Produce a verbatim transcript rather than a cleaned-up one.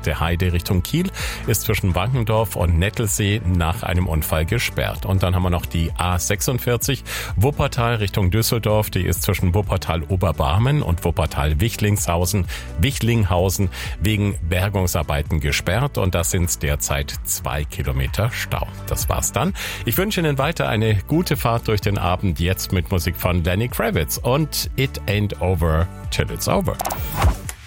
Heide. Heide Richtung Kiel ist zwischen Wankendorf und Nettelsee nach einem Unfall gesperrt. Und dann haben wir noch die A sechsundvierzig Wuppertal Richtung Düsseldorf. Die ist zwischen Wuppertal-Oberbarmen und Wuppertal-Wichlinghausen Wichlinghausen wegen Bergungsarbeiten gesperrt. Und das sind derzeit zwei Kilometer Stau. Das war's dann. Ich wünsche Ihnen weiter eine gute Fahrt durch den Abend, jetzt mit Musik von Lenny Kravitz und It Ain't Over Till It's Over.